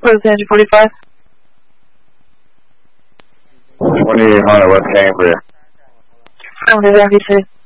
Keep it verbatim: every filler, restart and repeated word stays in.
for the engine forty-five. twenty-eight hundred, what's Cambria? Found it, M V C.